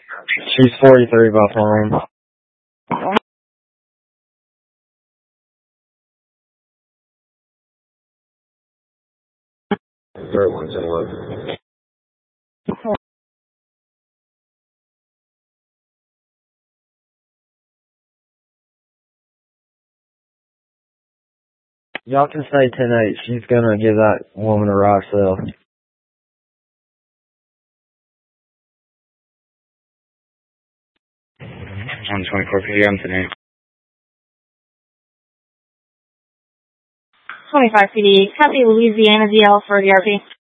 She's 43 by phone. Third one's in work. Y'all can stay 10-8. She's gonna give that woman a rock sale. 1:24 p.m. today. 25 PD, copy Louisiana DL for DRP.